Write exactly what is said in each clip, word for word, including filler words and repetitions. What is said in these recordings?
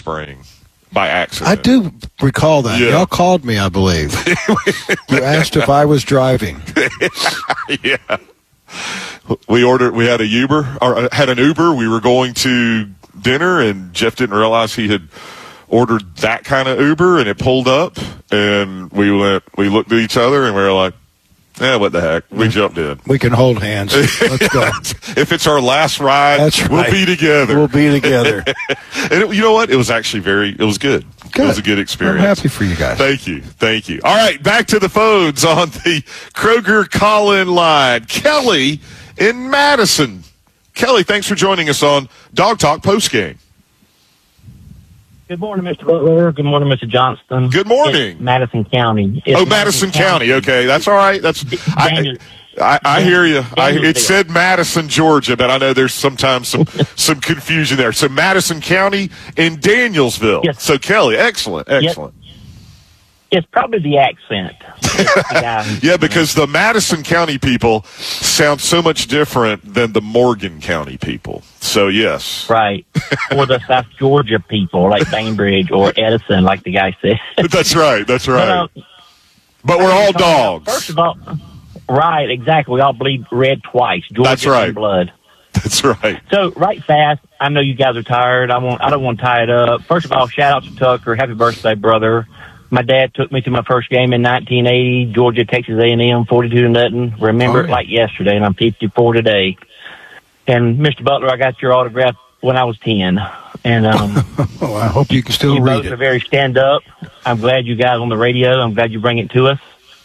Spring by accident. I do recall that. Yeah. Y'all called me, I believe. You asked if I was driving. Yeah. We ordered. We had a Uber, or had an Uber. We were going to dinner, and Jeff didn't realize he had ordered that kind of Uber, and it pulled up, and we went. We looked at each other, and we were like, "Yeah, what the heck?" We jumped in. We can hold hands. Let's go. If it's our last ride, That's right. we'll be together. We'll be together. And it, you know what? It was actually very. It was good. Good. It was a good experience. I'm happy for you guys. Thank you. Thank you. All right, back to the phones on the Kroger call-in line. Kelly in Madison. Kelly, thanks for joining us on Dog Talk postgame. Good morning, Mister Butler. Good morning, Mister Johnston. Good morning. It's Madison County. It's oh, Madison, Madison County. County. Okay, that's all right. That's I, I, I hear you. I, it said Madison, Georgia, but I know there's sometimes some some confusion there. So Madison County in Danielsville. Yes. So Kelly, excellent, excellent. Yep. It's probably the accent. The yeah, because the Madison County people sound so much different than the Morgan County people. So, yes. Right. Or the South Georgia people, like Bainbridge or Edison, like the guy said. That's right. That's right. But, uh, but we're all dogs. First of all, right, exactly. We all bleed red twice. Georgia That's right. and blood. That's right. So, right fast, I know you guys are tired. I won't, I don't want to tie it up. First of all, shout out to Tucker. Happy birthday, brother. My dad took me to my first game in nineteen eighty, Georgia, Texas A and M, forty-two to nothing. Remember oh, yeah. it like yesterday, and I'm fifty-four today. And Mister Butler, I got your autograph when I was ten. And um, oh, I hope you can still you read both it. are very stand up. I'm glad you guys on the radio. I'm glad you bring it to us.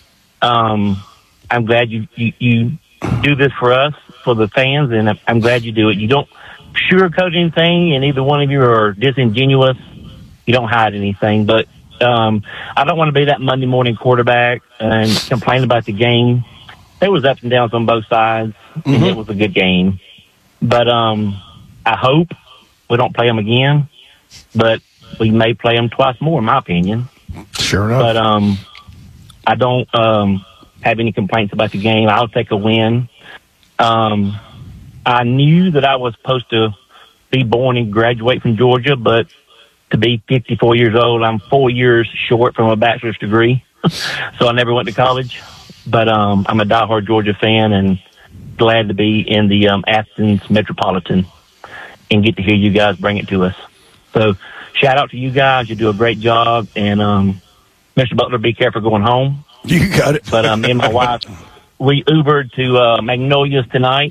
Um, I'm glad you, you you do this for us, for the fans, and I'm glad you do it. You don't sugarcoat anything, and either one of you are disingenuous. You don't hide anything, but. Um, I don't want to be that Monday morning quarterback and complain about the game. There was ups and downs on both sides, mm-hmm. and it was a good game. But um, I hope we don't play them again, but we may play them twice more, in my opinion. Sure enough. But um, I don't um, have any complaints about the game. I'll take a win. Um, I knew that I was supposed to be born and graduate from Georgia, but to be fifty-four years old, I'm four years short from a bachelor's degree, so I never went to college. But um, I'm a diehard Georgia fan and glad to be in the um, Athens Metropolitan and get to hear you guys bring it to us. So shout out to you guys. You do a great job. And um, Mister Butler, be careful going home. You got it. But um, me and my wife, we Ubered to uh, Magnolia's tonight.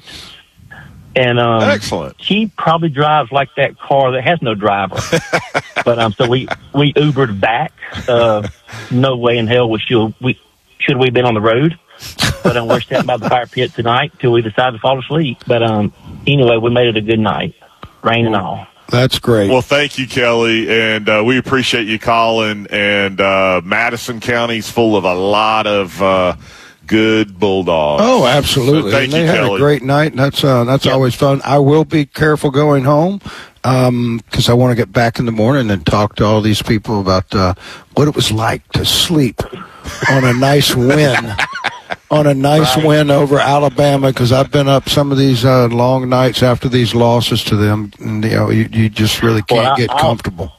And um, excellent. She probably drives like that car that has no driver. But um, so we we Ubered back. Uh, no way in hell we should we should we been on the road. But um, we're sitting by the fire pit tonight till we decide to fall asleep. But um, anyway, we made it a good night, rain and all. That's great. Well, thank you, Kelly, and uh, we appreciate you calling. And uh, Madison County's full of a lot of. Uh, Good Bulldogs. Oh, absolutely. So thank and they you, had Kelly. a great night. And that's uh, that's yep. always fun. I will be careful going home because um, I want to get back in the morning and talk to all these people about uh, what it was like to sleep on a nice win, on a nice right. win over Alabama. Because I've been up some of these uh, long nights after these losses to them, and you know you, you just really can't well, I, get I'll, comfortable.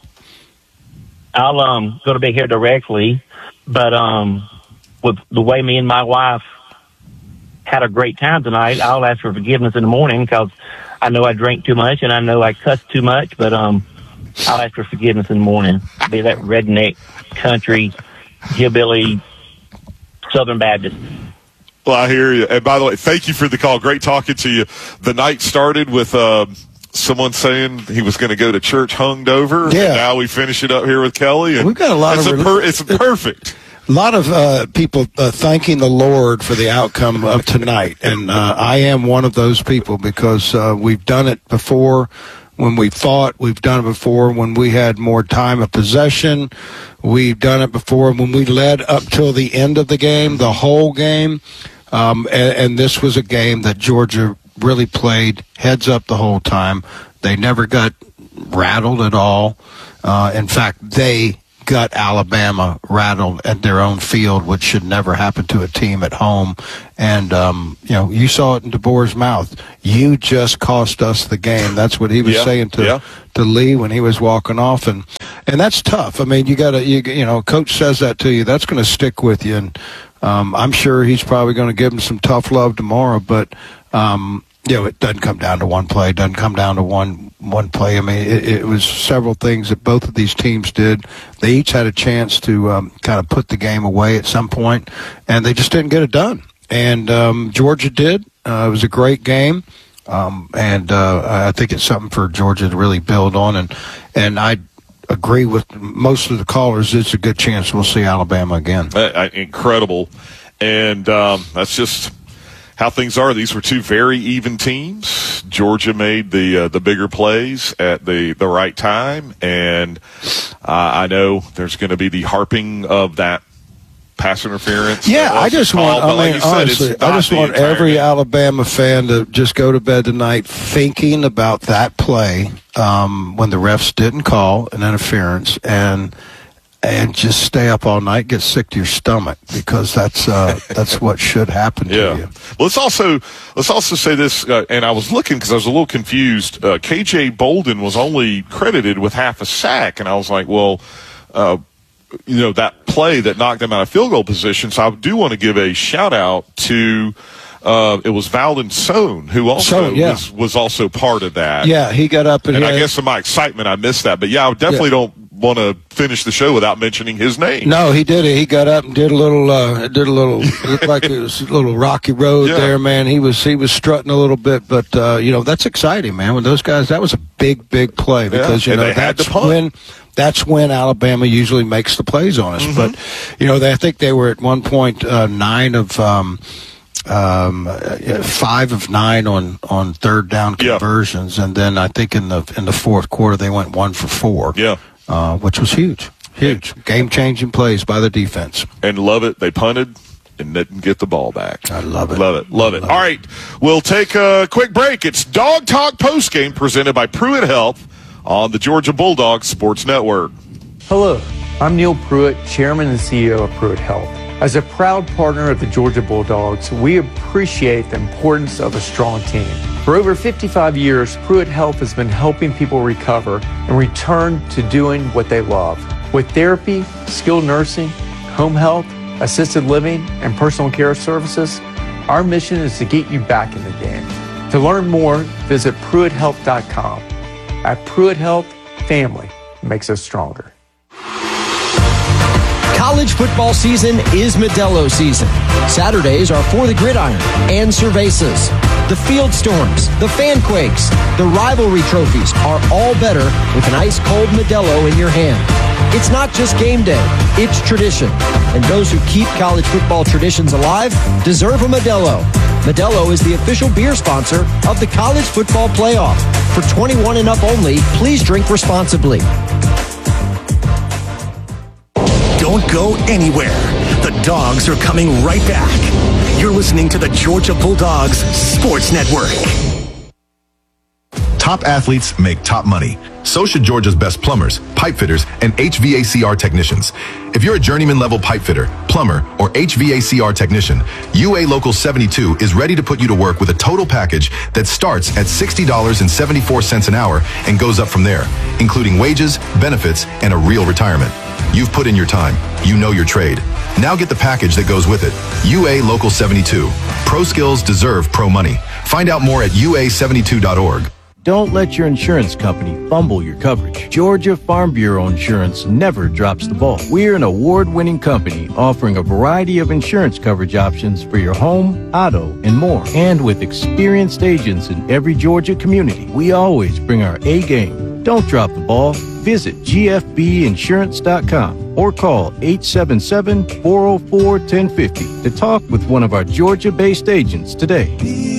I'll um go to bed here directly, but um. with the way me and my wife had a great time tonight, I'll ask for forgiveness in the morning because I know I drank too much and I know I cussed too much, but um, I'll ask for forgiveness in the morning. Be that redneck, country, hillbilly, Southern Baptist. Well, I hear you. And by the way, thank you for the call. Great talking to you. The night started with uh, someone saying he was going to go to church hunged over. Yeah. And now we finish it up here with Kelly. And we've got a lot it's of... A per- it's perfect. A lot of uh, people uh, thanking the Lord for the outcome of tonight, and uh, I am one of those people because uh, we've done it before when we fought. We've done it before when we had more time of possession. We've done it before when we led up till the end of the game, the whole game, um, and, and this was a game that Georgia really played heads up the whole time. They never got rattled at all. Uh, in fact, they got Alabama rattled at their own field, which should never happen to a team at home. And, um, you know, you saw it in DeBoer's mouth. You just cost us the game. That's what he was yeah, saying to, yeah. to Lee when he was walking off. And and that's tough. I mean, you got to, you, you know, coach says that to you, that's going to stick with you. And um, I'm sure he's probably going to give him some tough love tomorrow. But um, you know, it doesn't come down to one play. It doesn't come down to one one play. I mean, it, it was several things that both of these teams did. They each had a chance to um, kind of put the game away at some point, and they just didn't get it done. And um, Georgia did. Uh, it was a great game, um, and uh, I think it's something for Georgia to really build on. And and I agree with most of the callers. It's a good chance we'll see Alabama again. Uh, uh, incredible, and um, that's just how things are. These were two very even teams. Georgia made the uh, the bigger plays at the, the right time, and uh, I know there's going to be the harping of that pass interference. Yeah, I just want, I mean, like said, honestly, I just want every game. Alabama fan to just go to bed tonight thinking about that play um, when the refs didn't call an interference, and and just stay up all night, get sick to your stomach, because that's uh, that's what should happen to yeah. you. Well, let's also let's also say this, uh, and I was looking because I was a little confused. Uh, K J Bolden was only credited with half a sack, and I was like, well, uh, you know, that play that knocked them out of field goal position. So I do want to give a shout out to. Uh, it was Valdon Sohn who also Sohn, yeah. was, was also part of that. Yeah, he got up and, and I had, guess in my excitement I missed that. But yeah, I definitely yeah. don't want to finish the show without mentioning his name. No, he did it. He got up and did a little, uh, did a little, looked like it was a little rocky road yeah. there, man. He was, he was strutting a little bit, but, uh, you know, that's exciting, man. When those guys, that was a big, big play because, yeah. you and know, they had that's to punt. when, that's when Alabama usually makes the plays on us. Mm-hmm. But, you know, they, I think they were at one point, uh, nine of, um, um, five of nine on, on third down conversions. Yeah. And then I think in the, in the fourth quarter, they went one for four. Yeah. Uh, which was huge. Huge. Game-changing plays by the defense. And love it. They punted and didn't get the ball back. I love it. Love it. Love it. Love All it. right. We'll take a quick break. It's Dog Talk Postgame presented by Pruitt Health on the Georgia Bulldogs Sports Network. Hello. I'm Neil Pruitt, Chairman and C E O of Pruitt Health. As a proud partner of the Georgia Bulldogs, we appreciate the importance of a strong team. For over fifty-five years, Pruitt Health has been helping people recover and return to doing what they love. With therapy, skilled nursing, home health, assisted living, and personal care services, our mission is to get you back in the game. To learn more, visit Pruitt Health dot com. At Pruitt Health, family makes us stronger. College football season is Modelo season. Saturdays are For the Gridiron and Cervezas. The Field Storms, the Fan Quakes, the rivalry trophies are all better with an ice-cold Modelo in your hand. It's not just game day, it's tradition. And those who keep college football traditions alive deserve a Modelo. Modelo is the official beer sponsor of the College Football Playoff. For twenty-one and up only, please drink responsibly. Don't go anywhere. The Dogs are coming right back. You're listening to the Georgia Bulldogs Sports Network. Top athletes make top money. So should Georgia's best plumbers, pipe fitters, and H V A C R technicians. If you're a journeyman level pipe fitter, plumber, or H V A C R technician, U A Local seventy-two is ready to put you to work with a total package that starts at sixty dollars and seventy-four cents an hour and goes up from there, including wages, benefits, and a real retirement. You've put in your time. You know your trade. Now get the package that goes with it. U A Local seventy-two. Pro skills deserve pro money. Find out more at U A seventy-two dot org. Don't let your insurance company fumble your coverage. Georgia Farm Bureau Insurance never drops the ball. We're an award-winning company offering a variety of insurance coverage options for your home, auto, and more. And with experienced agents in every Georgia community, we always bring our A game. Don't drop the ball. Visit G F B insurance dot com or call eight seven seven, four oh four, one oh five oh to talk with one of our Georgia-based agents today.